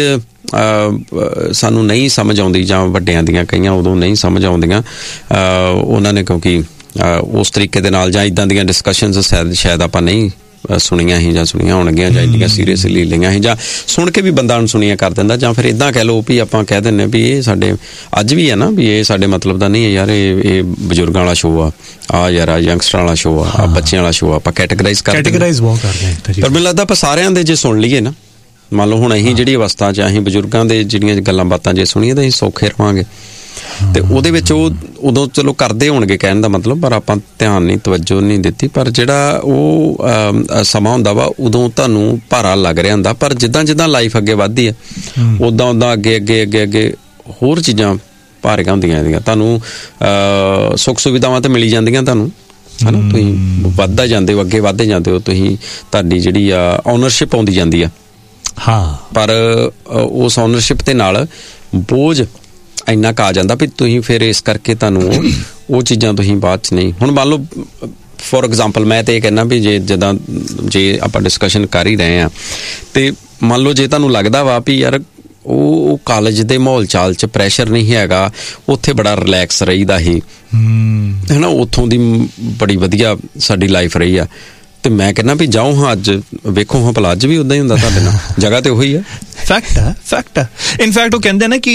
ਸਾਨੂੰ ਨਹੀਂ ਸਮਝ ਆਉਂਦੀ, ਜਾਂ ਵੱਡਿਆਂ ਦੀਆਂ ਕਈਆਂ ਉਦੋਂ ਨਹੀਂ ਸਮਝ ਆਉਂਦੀਆਂ ਉਹਨਾਂ ਨੇ, ਕਿਉਂਕਿ ਉਸ ਤਰੀਕੇ ਦੇ ਨਾਲ ਜਾਂ ਇੱਦਾਂ ਦੀਆਂ ਡਿਸਕਸ਼ਨਸ ਸ਼ਾਇਦ ਸ਼ਾਇਦ ਆਪਾਂ ਨਹੀਂ ਸੁਣੀਆਂ ਹੀ, ਜਾਂ ਸੁਣੀਆਂ ਹੋਣਗੀਆਂ, ਜਾਂ ਇੰਨੀਆਂ ਸੀਰੀਅਸਲੀ ਲਈਆਂ ਸੀ, ਜਾਂ ਸੁਣ ਕੇ ਵੀ ਬੰਦਾ ਅਣਸੁਣੀਆਂ ਕਰ ਦਿੰਦਾ, ਜਾਂ ਫਿਰ ਇੱਦਾਂ ਕਹਿ ਲਓ ਵੀ ਆਪਾਂ ਕਹਿ ਦਿੰਦੇ ਵੀ ਇਹ ਸਾਡੇ ਅੱਜ ਵੀ ਹੈ ਨਾ ਵੀ ਇਹ ਸਾਡੇ ਮਤਲਬ ਦਾ ਨਹੀਂ ਹੈ ਯਾਰ, ਇਹ ਇਹ ਬਜ਼ੁਰਗਾਂ ਵਾਲਾ ਸ਼ੋਅ ਆ, ਆ ਯਾਰ ਆ ਯੰਗਸਟਰਾਂ ਵਾਲਾ ਸ਼ੋਅ ਆ, ਆ ਬੱਚਿਆਂ ਵਾਲਾ ਸ਼ੋਅ ਆ, ਆਪਾਂ ਕੈਟੇਗਰਾਈਜ਼ ਕਰਦੇ ਕੈਟੇਗਰਾਈਜ਼ ਬਹੁਤ ਕਰਦੇ ਹਾਂ। ਪਰ ਮੈਨੂੰ ਲੱਗਦਾ ਆਪਾਂ ਸਾਰਿਆਂ ਦੇ ਜੇ ਸੁਣ ਲਈਏ ਨਾ, ਮੰਨ ਲਓ ਹੁਣ ਅਸੀਂ ਜਿਹੜੀ ਅਵਸਥਾ 'ਚ ਅਸੀਂ ਬਜ਼ੁਰਗਾਂ ਦੇ ਜਿਹੜੀਆਂ ਗੱਲਾਂ ਬਾਤਾਂ ਜੇ ਸੁਣੀਏ ਤਾਂ ਅਸੀਂ ਸੌਖੇ ਰਵਾਂਗੇ। ਤੇ ਉਹਦੇ ਵਿੱਚ ਉਹ ਉਦੋਂ ਚਲੋ ਕਰਦੇ ਹੋਣਗੇ ਕਹਿਣ ਦਾ ਮਤਲਬ, ਪਰ ਆਪਾਂ ਧਿਆਨ ਨਹੀਂ, ਤਵੱਜੋ ਨਹੀਂ ਦਿੱਤੀ। ਪਰ ਜਿਹੜਾ ਉਹ ਸਮਾਂ ਹੁੰਦਾ ਵਾ ਉਦੋਂ ਤੁਹਾਨੂੰ ਭਾਰਾ ਲੱਗ ਰਿਹਾ ਹੁੰਦਾ, ਪਰ ਜਿੱਦਾਂ ਜਿੱਦਾਂ ਲਾਈਫ ਅੱਗੇ ਵੱਧਦੀ ਆ ਉਦਾਂ ਉਦਾਂ ਅੱਗੇ ਅੱਗੇ ਅੱਗੇ ਅੱਗੇ ਹੋਰ ਚੀਜ਼ਾਂ ਭਾਰੀਆਂ ਹੁੰਦੀਆਂ ਇਹਦੀਆਂ, ਤੁਹਾਨੂੰ ਸੁੱਖ ਸੁਵਿਧਾਵਾਂ ਤਾਂ ਮਿਲੀ ਜਾਂਦੀਆਂ ਤੁਹਾਨੂੰ, ਹੈ ਨਾ। ਤੁਸੀਂ ਵੱਧਦਾ ਜਾਂਦੇ ਹੋ, ਅੱਗੇ ਵੱਧਦੇ ਜਾਂਦੇ ਹੋ, ਤੁਸੀਂ ਤੁਹਾਡੀ ਜਿਹੜੀ ਆ ਓਨਰਸ਼ਿਪ ਆਉਂਦੀ ਜਾਂਦੀ ਆ। ਹਾਂ, ਪਰ ਉਸ ਓਨਰਸ਼ਿਪ ਦੇ ਨਾਲ ਬੋਝ ਇੰਨਾ ਕੁ ਆ ਜਾਂਦਾ ਵੀ ਤੁਸੀਂ ਫਿਰ ਇਸ ਕਰਕੇ ਤੁਹਾਨੂੰ ਉਹ ਚੀਜ਼ਾਂ ਤੁਸੀਂ ਬਾਅਦ 'ਚ ਨਹੀਂ। ਹੁਣ ਮੰਨ ਲਓ ਫੋਰ ਐਗਜ਼ਾਮਪਲ ਮੈਂ ਤਾਂ ਇਹ ਕਹਿੰਦਾ ਵੀ ਜੇ ਜਿੱਦਾਂ ਜੇ ਆਪਾਂ ਡਿਸਕਸ਼ਨ ਕਰ ਹੀ ਰਹੇ ਹਾਂ ਤੇ ਮੰਨ ਲਓ ਜੇ ਤੁਹਾਨੂੰ ਲੱਗਦਾ ਵਾ ਵੀ ਯਾਰ ਉਹ ਕਾਲਜ ਦੇ ਮਾਹੌਲ ਚਾਲ 'ਚ ਪ੍ਰੈਸ਼ਰ ਨਹੀਂ ਹੈਗਾ, ਉੱਥੇ ਬੜਾ ਰਿਲੈਕਸ ਰਹੀਦਾ ਸੀ, ਹੈ ਨਾ, ਉੱਥੋਂ ਦੀ ਬੜੀ ਵਧੀਆ ਸਾਡੀ ਲਾਈਫ ਰਹੀ ਆ, ਤੇ ਮੈਂ ਕਹਿੰਦਾ ਵੀ ਜਾਓ ਹਾਂ ਅੱਜ ਵੇਖੋ ਹਾਂ ਭਲਾ ਅੱਜ ਵੀ ਉਦਾਂ ਹੀ ਹੁੰਦਾ ਤੁਹਾਡੇ ਨਾਲ, ਜਗ੍ਹਾ ਤੇ ਉਹੀ ਆ। ਫੈਕਟ ਹੈ, ਫੈਕਟ ਹੈ। ਇਨਫੈਕਟ ਉਹ ਕਹਿੰਦੇ ਨਾ ਕਿ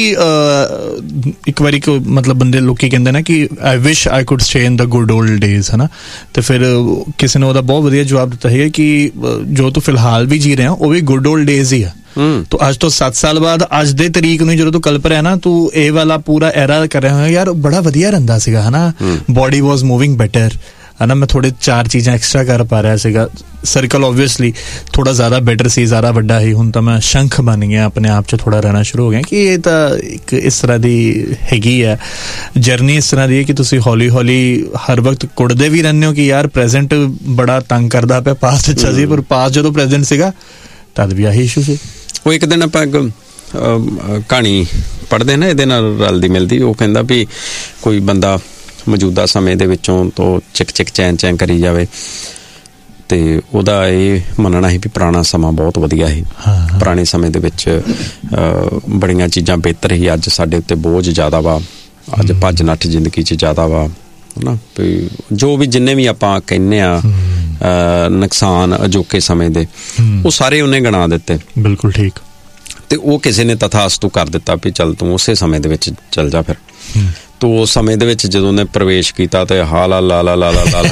ਇੱਕ ਵਾਰੀ ਮਤਲਬ ਬੰਦੇ ਲੋਕੀ ਕਹਿੰਦੇ ਨਾ ਕਿ ਆਈ ਵਿਸ਼ I could stay in the good old days, ਹੈ ਨਾ। ਤੇ ਫਿਰ ਕਿਸੇ ਨੇ ਉਹਦਾ ਬਹੁਤ ਵਧੀਆ ਜਵਾਬ ਦਿੱਤਾ ਹੈਗਾ ਕਿ ਜੋ ਤੂੰ ਫਿਲਹਾਲ ਵੀ ਜੀ ਰਿਹਾ ਉਹ ਵੀ ਗੁੱਡ ਓਲਡ ਡੇਜ਼ ਹੀ ਆ। ਤੂੰ ਅੱਜ ਤੋਂ ਸੱਤ ਸਾਲ ਬਾਅਦ ਅੱਜ ਦੇ ਤਰੀਕ ਨੂੰ ਜਦੋਂ ਤੂੰ ਕਲਪ ਰਿਹਾ ਨਾ, ਤੂੰ ਇਹ ਵਾਲਾ ਪੂਰਾ ਐਰਾ ਕਰ ਰਿਹਾ ਯਾਰ ਬੜਾ ਵਧੀਆ ਰਹਿੰਦਾ ਸੀਗਾ, ਹੈ ਨਾ, ਬੋਡੀ ਵਾਜ਼ ਮੂਵਿੰਗ ਬੈਟਰ, ਹੈ ਨਾ, ਮੈਂ ਥੋੜੇ ਚਾਰ ਚੀਜ਼ਾਂ ਐਕਸਟਰਾ ਕਰ ਪਾ ਰਿਹਾ ਸੀਗਾ, ਸਰਕਲ ਓਬਵੀਅਸਲੀ ਥੋੜਾ ਜ਼ਿਆਦਾ ਬੈਟਰ ਸੀ, ਜ਼ਿਆਦਾ ਵੱਡਾ ਸੀ, ਹੁਣ ਤਾਂ ਮੈਂ ਸ਼ੰਖ ਬਣ ਗਿਆ ਆਪਣੇ ਆਪ 'ਚ, ਥੋੜਾ ਰਹਿਣਾ ਸ਼ੁਰੂ ਹੋ ਗਿਆ ਕਿ ਇਹ ਤਾਂ ਇੱਕ ਇਸ ਤਰ੍ਹਾਂ ਦੀ ਹੈਗੀ ਹੈ ਜਰਨੀ, ਇਸ ਤਰ੍ਹਾਂ ਦੀ ਹੈ ਕਿ ਤੁਸੀਂ ਹੌਲੀ ਹੌਲੀ ਹਰ ਵਕਤ ਕੁੜਦੇ ਵੀ ਰਹਿੰਦੇ ਹੋ ਕਿ ਯਾਰ ਪ੍ਰੈਜ਼ੈਂਟ ਬੜਾ ਤੰਗ ਕਰਦਾ ਪਿਆ, ਪਾਸਟ ਅੱਛਾ ਸੀ ਪਰ ਪਾਸਟ ਜਦੋਂ ਪ੍ਰੈਜ਼ੈਂਟ ਸੀਗਾ ਤਦ ਵੀ ਆਹੀ ਇਸ਼ੂ ਸੀ। ਉਹ ਇੱਕ ਦਿਨ ਆਪਾਂ ਇੱਕ ਕਹਾਣੀ ਪੜ੍ਹਦੇ ਨਾ ਇਹਦੇ ਨਾਲ ਰਲਦੀ ਮਿਲਦੀ, ਉਹ ਕਹਿੰਦਾ ਵੀ ਕੋਈ ਬੰਦਾ ਮੌਜੂਦਾ ਸਮੇਂ ਦੇ ਵਿੱਚੋਂ ਤੋਂ ਚਿਕ ਚਿਕ ਚੈਨ ਚੈਨ ਕਰੀ ਜਾਵੇ ਤੇ ਉਹਦਾ ਇਹ ਮੰਨਣਾ ਸੀ ਵੀ ਪੁਰਾਣਾ ਸਮਾਂ ਬਹੁਤ ਵਧੀਆ ਸੀ, ਪੁਰਾਣੇ ਸਮੇਂ ਦੇ ਵਿੱਚ ਬੜੀਆਂ ਚੀਜ਼ਾਂ ਬਿਹਤਰ ਸੀ, ਅੱਜ ਸਾਡੇ ਉੱਤੇ ਬੋਝ ਜ਼ਿਆਦਾ ਵਾ, ਅੱਜ ਭੱਜ ਨੱਠ ਜ਼ਿੰਦਗੀ 'ਚ ਜ਼ਿਆਦਾ ਵਾ, ਹੈ ਨਾ, ਵੀ ਜੋ ਵੀ ਜਿੰਨੇ ਵੀ ਆਪਾਂ ਕਹਿੰਦੇ ਆ ਨੁਕਸਾਨ ਅਜੋਕੇ ਸਮੇਂ ਦੇ ਉਹ ਸਾਰੇ ਉਹਨੇ ਗਿਣਾ ਦਿੱਤੇ। ਬਿਲਕੁਲ ਠੀਕ। ਤੇ ਉਹ ਕਿਸੇ ਨੇ ਤਥਾਸਤੂ ਕਰ ਦਿੱਤਾ ਵੀ ਚੱਲ ਤੂੰ ਉਸੇ ਸਮੇਂ ਦੇ ਵਿੱਚ ਚੱਲ ਜਾ ਫਿਰ। ਤੋ ਉਸ ਸਮੇਂ ਦੇ ਵਿੱਚ ਜਦੋਂ ਉਹਨੇ ਪ੍ਰਵੇਸ਼ ਕੀਤਾ ਤੇ ਹਾਲਾ ਲਾ ਲਾ ਲਾ ਲਾ ਲਾ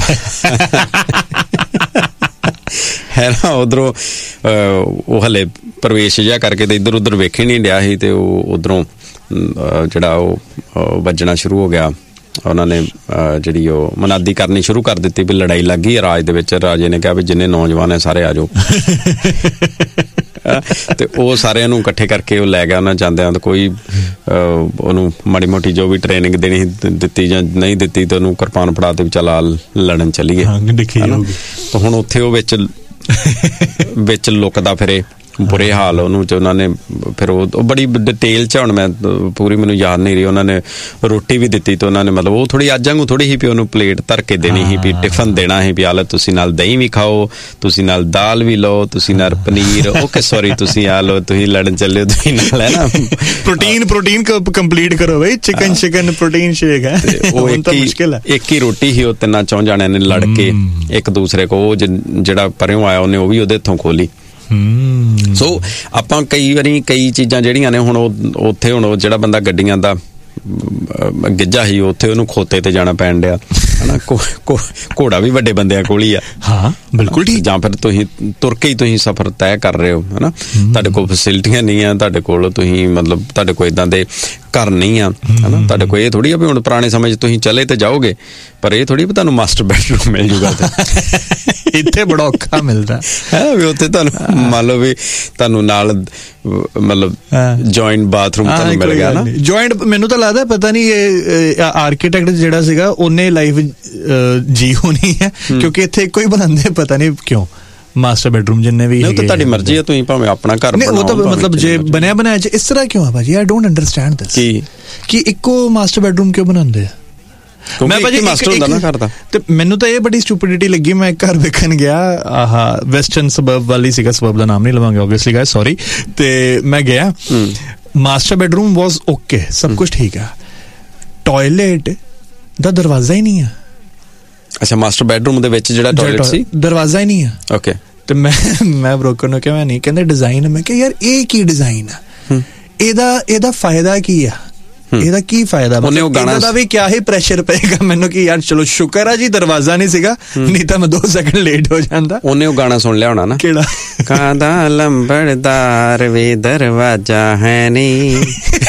ਹੈ ਨਾ, ਉਧਰੋਂ ਉਹ ਹਲੇ ਪ੍ਰਵੇਸ਼ ਜਿਹਾ ਕਰਕੇ ਤੇ ਇੱਧਰ ਉੱਧਰ ਵੇਖ ਹੀ ਨਹੀਂ ਡਿਆ ਸੀ ਤੇ ਉਹ ਉਧਰੋਂ ਜਿਹੜਾ ਉਹ ਵੱਜਣਾ ਸ਼ੁਰੂ ਹੋ ਗਿਆ। ਉਹਨਾਂ ਨੇ ਜਿਹੜੀ ਉਹ ਮੁਨਾਦੀ ਕਰਨੀ ਸ਼ੁਰੂ ਕਰ ਦਿੱਤੀ ਵੀ ਲੜਾਈ ਲੱਗ ਗਈ ਰਾਜ ਦੇ ਵਿੱਚ। ਰਾਜੇ ਨੇ ਕਿਹਾ ਵੀ ਜਿੰਨੇ ਨੌਜਵਾਨ ਹੈ ਸਾਰੇ ਆ ਜਾਓ ਤੇ ਉਹ ਸਾਰਿਆਂ ਨੂੰ ਇਕੱਠੇ ਕਰਕੇ ਉਹ ਲੈ ਗਿਆ ਉਹਨਾਂ ਜਾਂਦਿਆਂ। ਤਾਂ ਕੋਈ ਉਹਨੂੰ ਮਾੜੀ ਮੋਟੀ ਜੋ ਵੀ ਟ੍ਰੇਨਿੰਗ ਦੇਣੀ ਦਿੱਤੀ ਜਾਂ ਨਹੀਂ ਦਿੱਤੀ ਤੇ ਉਹਨੂੰ ਕਿਰਪਾਨ ਫੜਾ ਤੇ ਚੱਲ ਆ ਲੜਨ ਚੱਲੀਏ। ਤਾਂ ਹੁਣ ਉੱਥੇ ਉਹ ਵਿੱਚ ਵਿੱਚ ਲੁਕਦਾ ਫਿਰੇ, ਬੁਰੇ ਹਾਲ ਉਹਨੂੰ ਚ ਉਹਨਾਂ ਨੇ ਫਿਰ ਉਹ ਬੜੀ ਡਿਟੇਲ ਚ, ਹੁਣ ਮੈਂ ਪੂਰੀ ਮੈਨੂੰ ਯਾਦ ਨਹੀਂ ਰਹੀ, ਉਹਨਾਂ ਨੇ ਰੋਟੀ ਵੀ ਦਿੱਤੀ ਤੇ ਉਹਨਾਂ ਨੇ ਮਤਲਬ ਉਹ ਥੋੜੀ ਅੱਜ ਵਾਂਗੂ ਥੋੜੀ ਹੀ ਵੀ ਉਹਨੂੰ ਪਲੇਟ ਧਰ ਕੇ ਦੇਣੀ ਸੀ ਵੀ ਟਿਫਨ ਦੇਣਾ ਸੀ ਵੀ ਆਹ ਤੁਸੀਂ ਨਾਲ ਦਹੀਂ ਵੀ ਖਾਓ, ਤੁਸੀਂ ਨਾਲ ਦਾਲ ਵੀ ਲਓ, ਤੁਸੀਂ ਨਾਲ ਪਨੀਰ, ਓਕੇ ਸੌਰੀ ਤੁਸੀਂ ਆ ਲਓ, ਤੁਸੀਂ ਲੜਨ ਚੱਲੇ ਤੁਸੀਂ ਨਾਲ, ਹੈ ਨਾ, ਪ੍ਰੋਟੀਨ ਪ੍ਰੋਟੀਨ ਕੰਪਲੀਟ ਕਰੋ ਬਈ, ਚਿਕਨ ਚਿਕਨ ਪ੍ਰੋਟੀਨ ਸ਼ੇਕ ਹੈ। ਉਹ ਇੱਕ ਹੀ ਇੱਕ ਹੀ ਰੋਟੀ ਸੀ, ਉਹ ਤਿੰਨਾਂ ਚੌਂ ਜਾਣਿਆਂ ਨੇ ਲੜ ਕੇ ਇੱਕ ਦੂਸਰੇ ਕੋ, ਉਹ ਜਿਹੜਾ ਪਰਿਓਂ ਆਇਆ ਉਹਨੇ ਉਹ ਵੀ ਉਹਦੇ ਹੱਥੋਂ ਖੋਲੀ। ਸੋ ਆਪਾਂ ਕਈ ਵਾਰੀ ਕਈ ਚੀਜ਼ਾਂ ਜਿਹੜੀਆਂ ਨੇ ਹੁਣ ਉਹ ਉੱਥੇ ਹੁਣ ਉਹ ਜਿਹੜਾ ਬੰਦਾ ਗੱਡੀਆਂ ਦਾ ਗਿੱਜਾ ਸੀ ਉੱਥੇ ਉਹਨੂੰ ਖੋਤੇ ਤੇ ਜਾਣਾ ਪੈਣ ਡਿਆ, ਹਨਾ। ਘੋੜਾ ਵੀ ਵੱਡੇ ਬੰਦਿਆਂ ਕੋਲ ਹੀ ਆ। ਹਾਂ ਬਿਲਕੁਲ ਠੀਕ। ਜਾਂ ਫਿਰ ਤੁਸੀਂ ਤੁਰ ਕੇ ਹੀ ਤੁਸੀਂ ਸਫ਼ਰ ਤੈਅ ਕਰ ਰਹੇ ਹੋ, ਹਨਾ। ਤੁਹਾਡੇ ਕੋਲ ਫੈਸਿਲਿਟੀਆਂ ਨਹੀਂ ਆ, ਤੁਹਾਡੇ ਕੋਲ ਤੁਸੀਂ ਮਤਲਬ ਤੁਹਾਡੇ ਕੋਲ ਏਦਾਂ ਦੇ ਘਰ ਨਹੀਂ ਆ, ਹਨਾ। ਤੁਹਾਡੇ ਕੋਲ ਇਹ ਥੋੜੀ ਆ ਵੀ ਹੁਣ ਪੁਰਾਣੇ ਸਮੇਂ 'ਚ ਤੁਸੀਂ ਚਲੇ ਤੇ ਜਾਓਗੇ, ਪਰ ਇਹ ਥੋੜੀ ਵੀ ਤੁਹਾਨੂੰ ਮਾਸਟਰ ਬੈਡਰੂਮ ਮਿਲ ਜੂਗਾ। ਇੱਥੇ ਬੜਾ ਔਖਾ ਮਿਲਦਾ ਹੈ ਵੀ ਉੱਥੇ ਤੁਹਾਨੂੰ ਮੰਨ ਲਓ ਵੀ ਤੁਹਾਨੂੰ ਨਾਲ ਮਤਲਬ ਜੁਆਇੰਟ ਬਾਥਰੂਮ ਤੁਹਾਨੂੰ ਮਿਲ ਗਿਆ ਨਾ। ਜੁਆਇੰਟ ਮੈਨੂੰ ਤਾਂ ਲੱਗਦਾ ਪਤਾ ਨਹੀਂ ਇਹ ਆਰਕੀਟੈਕਟ ਜਿਹੜਾ ਸੀਗਾ ਉਹਨੇ ਲਾਈਫ ਜੀ ਹੋਣੀ ਹੈ, ਕਿਉਂਕਿ ਇੱਥੇ ਇੱਕੋ ਹੀ ਬਣਾਉਂਦੇ, ਪਤਾ ਨਹੀਂ ਕਿਉਂ ਮਾਸਟਰ ਬੈਡਰੂਮ ਜਿੰਨੇ ਵੀ। ਉਹ ਤਾਂ ਤੁਹਾਡੀ ਮਰਜ਼ੀ ਹੈ, ਤੁਸੀਂ ਭਾਵੇਂ ਆਪਣਾ ਘਰ ਬਣਾਓ। ਉਹ ਤਾਂ ਮਤਲਬ ਜੇ ਬਣਿਆ ਬਣਾਇਆ ਇਸ ਤਰ੍ਹਾਂ ਕਿਉਂ ਆ ਭਾਜੀ? ਆਈ ਡੋਂਟ ਅੰਡਰਸਟੈਂਡ ਦਿਸ ਕੀ ਕਿ ਇੱਕੋ ਮਾਸਟਰ ਬੈਡਰੂਮ ਕਿਉਂ ਬਣਾਉਂਦੇ ਆ? ਮੈਂ ਭਾਜੀ ਮਾਸਟਰ ਹੁੰਦਾ ਨਾ ਕਰਦਾ ਤੇ ਮੈਨੂੰ ਤਾਂ ਇਹ ਬੜੀ ਸਟੂਪਿਡਿਟੀ ਲੱਗੀ। ਮੈਂ ਘਰ ਵੇਖਣ ਗਿਆ, ਆਹਾ ਵੈਸਟਰਨ ਸਬਰਬ ਵਾਲੀ ਸੀਗਾ, ਸਬਰਬ ਦਾ ਨਾਮ ਨਹੀਂ ਲਵਾਂਗੇ ਓਬਵੀਅਸਲੀ ਗਾਇਸ, ਸੌਰੀ। ਤੇ ਮੈਂ ਗਿਆ, ਮਾਸਟਰ ਬੈਡਰੂਮ ਵਾਸ ਓਕੇ, ਸਭ ਕੁਝ ਠੀਕ ਆ, ਟਾਇਲਟ ਦਾ ਦਰਵਾਜ਼ਾ ਹੀ ਨਹੀਂ ਆ। ਅੱਛਾ, ਮਾਸਟਰ ਬੈਡਰੂਮ ਦੇ ਵਿੱਚ ਜਿਹੜਾ ਟਾਇਲਟ ਸੀ ਦਰਵਾਜ਼ਾ ਹੀ ਨਹੀਂ ਆ। ਓਕੇ। ਤੇ ਮੈਂ ਮੈਂ ਬ੍ਰੋਕਰ ਨੂੰ ਕਿਹਾ ਮੈਂ ਨਹੀਂ, ਕਹਿੰਦੇ ਡਿਜ਼ਾਈਨ। ਮੈਂ ਕਿਹਾ ਯਾਰ ਇਹ ਕੀ ਡਿਜ਼ਾਈਨ ਆ, ਇਹਦਾ ਇਹਦਾ ਫਾਇਦਾ ਕੀ ਆ, ਇਹਦਾ ਕੀ ਫਾਇਦਾ? ਉਹਨੇ ਉਹ ਗਾਣਾ ਦਾ ਵੀ ਕਿਆ ਹੀ ਪ੍ਰੈਸ਼ਰ ਪਏਗਾ ਮੈਨੂੰ ਕਿ ਯਾਰ ਚਲੋ ਸ਼ੁਕਰ ਆ ਜੀ ਦਰਵਾਜ਼ਾ ਨਹੀਂ ਸੀਗਾ, ਨਹੀਂ ਤਾਂ ਮੈਂ ਦੋ ਸੈਕਿੰਡ ਲੇਟ ਹੋ ਜਾਂਦਾ। ਉਹਨੇ ਉਹ ਗਾਣਾ ਸੁਣ ਲਿਆ ਹੋਣਾ ਨਾ, ਕਿਹੜਾ? ਕਾਦਾ ਲੰਬੜਦਾਰ ਵੇ ਦਰਵਾਜ਼ਾ ਹੈ ਨਹੀਂ,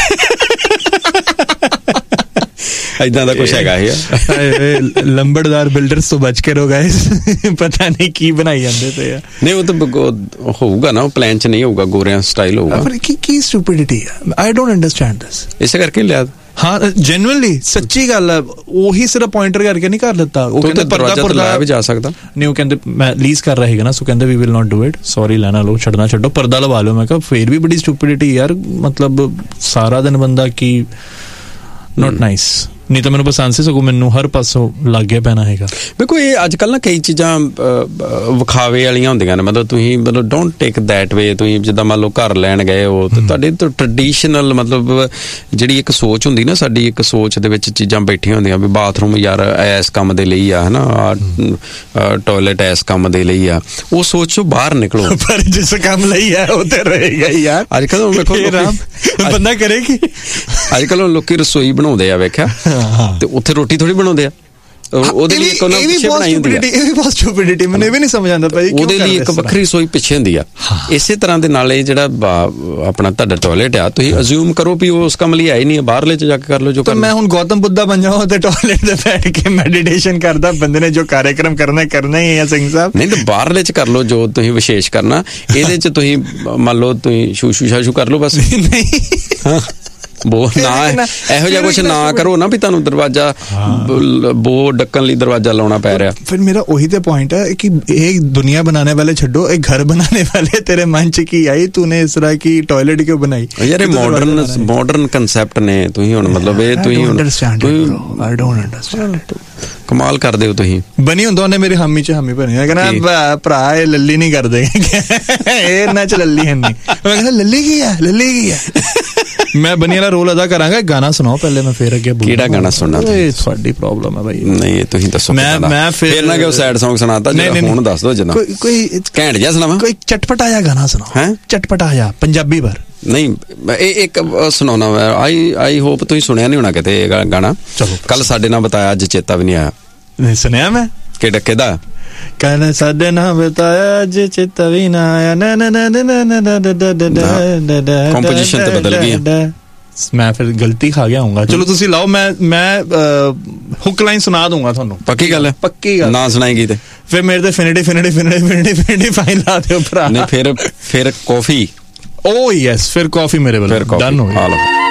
ਏਦਾਂ ਦਾ ਕੁਛ ਹੈਗਾ ਇਹ। ਲੰਬੜਦਾਰ ਬਿਲਡਰਸ ਤੋਂ ਬਚ ਕੇ ਰਹੋ ਗਾਇਸ, ਪਤਾ ਨਹੀਂ ਕੀ ਬਣਾਈ ਜਾਂਦੇ ਤੇ ਆ। ਨਹੀਂ ਉਹ ਤਾਂ ਹੋਊਗਾ ਨਾ, ਉਹ ਪਲਾਨ ਚ ਨਹੀਂ ਹੋਊਗਾ, ਗੋਰਿਆਂ ਸਟਾਈਲ ਹੋਊਗਾ। ਪਰ ਕੀ ਕੀ ਸਟੂਪਿਡਿਟੀ ਆ, ਆਈ ਡੋਂਟ ਅੰਡਰਸਟੈਂਡ ਦਿਸ। ਇਸੇ ਕਰਕੇ ਲਿਆ। ਹਾਂ ਜੈਨੂਇਨਲੀ ਸੱਚੀ ਗੱਲ ਆ, ਉਹੀ ਸਿਰਫ ਪੁਆਇੰਟਰ ਕਰਕੇ ਨਹੀਂ ਕਰ ਦਿੱਤਾ। ਉਹ ਕਹਿੰਦੇ ਪਰਦਾ ਪਰਦਾ ਵੀ ਜਾ ਸਕਦਾ ਨਹੀਂ, ਉਹ ਕਹਿੰਦੇ ਮੈਂ ਲੀਜ਼ ਕਰ ਰਿਹਾ ਹੈਗਾ ਨਾ, ਸੋ ਕਹਿੰਦੇ we will not do it, sorry ਲੈਣਾ ਲਓ, ਛੱਡਣਾ ਛੱਡੋ, ਪਰਦਾ ਲਵਾ ਲਓ। ਮੈਂ ਕਿਹਾ ਫੇਰ ਵੀ ਬੜੀ ਸਟੂਪਿਡਿਟੀ ਯਾਰ, ਮਤਲਬ ਸਾਰਾ ਦਿਨ ਬੰਦਾ ਕੀ, ਨਾਟ ਨਾਈਸ। ਨਹੀਂ ਤਾਂ ਮੈਨੂੰ ਪਸੰਦ ਸੀ, ਸਗੋਂ ਮੈਨੂੰ ਹਰ ਪਾਸੋਂ ਲਾਗੇ ਪੈਣਾ ਹੈਗਾ। ਦੇਖੋ ਇਹ ਅੱਜ ਕੱਲ੍ਹ ਨਾ ਕਈ ਚੀਜ਼ਾਂ ਵਿਖਾਵੇ ਵਾਲੀਆਂ ਹੁੰਦੀਆਂ ਨੇ, ਮਤਲਬ ਤੁਸੀਂ ਮਤਲਬ ਡੋਂਟ ਟੇਕ ਦੈਟ ਵੇ। ਤੁਸੀਂ ਜਿੱਦਾਂ ਮੰਨ ਲਓ ਘਰ ਲੈਣ ਗਏ ਹੋ ਤੇ ਤੁਹਾਡੇ ਤੋਂ ਟਰਡੀਸ਼ਨਲ ਮਤਲਬ ਜਿਹੜੀ ਇੱਕ ਸੋਚ ਹੁੰਦੀ ਨਾ ਸਾਡੀ, ਇੱਕ ਸੋਚ ਦੇ ਵਿੱਚ ਚੀਜ਼ਾਂ ਬੈਠੀਆਂ ਹੁੰਦੀਆਂ ਵੀ ਬਾਥਰੂਮ ਯਾਰ ਇਸ ਕੰਮ ਦੇ ਲਈ ਆ, ਹਨਾ, ਟਾਇਲਟ ਇਸ ਕੰਮ ਦੇ ਲਈ ਆ, ਉਹ ਸੋਚ ਚੋਂ ਬਾਹਰ ਨਿਕਲੋ। ਪਰ ਜਿਸ ਕੰਮ ਲਈ ਆ ਉਹ ਤੇ ਰਹੇਗਾ ਯਾਰ। ਅੱਜ ਕੱਲ੍ਹ ਵੇਖੋ ਬੰਦਾ ਕਰੇਗੀ, ਅੱਜ ਕੱਲ੍ਹ ਲੋਕੀ ਰਸੋਈ ਬਣਾਉਂਦੇ ਆ, ਵੇਖਿਆ, ਤੇ ਉੱਥੇ ਰੋਟੀ ਥੋੜੀ ਬਣਾਉਂਦੇ ਆ, ਉਹਦੇ ਲਈ ਇੱਕ ਉਹਨਾਂ ਪਿੱਛੇ ਬਣਾਈ ਹੁੰਦੀ ਆ। ਇਹ ਵੀ ਬਹੁਤ ਸਟੂਪਿਡਿਟੀ, ਮੈਨੂੰ ਇਹ ਵੀ ਨਹੀਂ ਸਮਝ ਆਉਂਦਾ ਭਾਈ, ਉਹਦੇ ਲਈ ਇੱਕ ਵੱਖਰੀ ਰਸੋਈ ਪਿੱਛੇ ਹੁੰਦੀ ਆ। ਇਸੇ ਤਰ੍ਹਾਂ ਦੇ ਨਾਲ ਇਹ ਜਿਹੜਾ ਆਪਣਾ ਤੁਹਾਡਾ ਟਾਇਲਟ ਆ, ਤੁਸੀਂ ਅਜ਼ਿਊਮ ਕਰੋ ਵੀ ਉਹ ਉਸ ਕੰਮ ਲਈ ਆਏ ਨਹੀਂ, ਬਾਹਰਲੇ ਚ ਜਾ ਕੇ ਕਰ ਲਓ ਜੋ ਕਰਨਾ। ਮੈਂ ਹੁਣ ਗੌਤਮ ਬੁੱਧਾ ਬਣ ਜਾਵਾਂ ਤੇ ਟਾਇਲਟ ਤੇ ਬੈਠ ਕੇ ਮੈਡੀਟੇਸ਼ਨ ਕਰਦਾ, ਬੰਦੇ ਨੇ ਜੋ ਕਾਰਿਆਕਰਮ ਕਰਨਾ ਕਰਨਾ ਹੀ ਹੈ ਸਿੰਘ ਸਾਹਿਬ। ਨਹੀਂ ਤਾਂ ਬਾਹਰਲੇ ਚ ਕਰ ਲਓ ਜੋ ਤੁਸੀਂ ਵਿਸ਼ੇਸ਼ ਕਰਨਾ, ਇਹਦੇ ਚ ਤੁਸੀਂ ਮੰਨ ਲਓ ਤੁਸੀਂ ਸ਼ੂਸ਼ੂ ਸ਼ਾਸ਼ੂ ਕਰ ਲਓ ਬਸ। ਨਹੀਂ ਹਾਂ ਬੋ ਨਾ ਇਹੋ ਜਿਹਾ ਕੁਛ ਨਾ ਕਰੋ ਨਾ ਵੀ ਤੁਹਾਨੂੰ ਦਰਵਾਜ਼ਾ ਬੋ ਢੱਕਣ ਲਈ ਦਰਵਾਜ਼ਾ ਲਾਉਣਾ ਪੈ ਰਿਹਾ। ਫਿਰ ਮੇਰਾ ਉਹੀ ਤੇ ਪੁਆਇੰਟ ਹੈ ਕਿ ਇਹ ਦੁਨੀਆ बनाने वाले छोड़ो, एक घर बनाने वाले तेरे मन च की आई, तूने इस तरह की टॉयलेट क्यों बनाई? यार मॉडर्न मॉडर्न कंसेप्ट ने ਤੁਸੀਂ ਹੁਣ ਮਤਲਬ ਇਹ ਤੁਸੀਂ ਹੁਣ I don't understand। ਕਮਾਲ ਕਰਦੇ ਹੋ ਤੁਸੀਂ। ਬਣੀ ਹੁੰਦਾ ਉਹਨੇ ਮੇਰੀ ਹਾਮੀ ਚ ਹਾਮੀ ਭਰੀ, ਕਹਿੰਦਾ ਭਰਾ ਇਹ ਲੱਲੀ ਨਹੀਂ ਕਰਦੇ, ਇਹ ਨਾ ਚ ਲੱਲੀ ਹੈ ਨਹੀਂ। ਮੈਂ ਕਹਿੰਦਾ ਲੱਲੀ ਕੀ ਆ, ਲੱਲੀ ਕੀ ਆ? मैं बनी वाला रोल अदा करांगा। गाना सुनाओ पहले, मैं फिर अगे किहड़ा गाना सुनना? ਤੁਹਾਡੀ ਪ੍ਰੋਬਲਮ ਹੈ ਭਾਈ। ਨਹੀਂ ਤੁਸੀਂ ਦੱਸੋ। ਮੈਂ ਮੈਂ ਫਿਰ ਨਾ ਕਿ ਸੈਡ Song ਸੁਣਾਤਾ ਜੀ, ਹੁਣ ਦੱਸ ਦਿਓ ਜਨਾ ਕੋਈ ਕੋਈ ਘੈਂਟ ਜਿਹਾ ਸੁਣਾਵਾ, ਕੋਈ ਚਟਪਟਾ ਜਿਹਾ ਗਾਣਾ ਸੁਣਾਓ। ਹੈ ਚਟਪਟਾ ਜਿਹਾ ਪੰਜਾਬੀ ਪਰ ਨਹੀਂ, ਇਹ ਇੱਕ ਸੁਣਾਉਣਾ ਮੈਂ। ਆਈ ਆਈ ਹੋਪ ਤੁਸੀਂ ਸੁਣਿਆ ਨਹੀਂ ਹੋਣਾ ਕਿਤੇ ਇਹ ਗਾਣਾ। ਕੱਲ ਸਾਡੇ ਨਾਲ ਬਤਾਇਆ, ਅੱਜ ਚੇਤਾ ਵੀ ਨਹੀਂ ਆਇਆ। ਨਹੀਂ ਸੁਣਿਆ ਮੈਂ। ਕਿਹੜਾ ਕਿਹਦਾ? कहना साडे ना बताया जे चेता भी ना आया ना ना ना ना ना ना कंपोजिशन तो बदल गई है। मैं फिर गलती खा गया हूँगा। चलो तुसी लाओ, मैं मैं हुक लाइन सुना दूंगा थानू। पक्की गल है? पक्की गल। ना सुनाएगी ते फिर मेरे ते फिनिटी फिनिटी फिनिटी फिनिटी फिनिटी फाइन ला दियो भरा। नहीं फिर फिर कॉफी। ओ यस, फिर कॉफी मेरे वाला डन हो गया।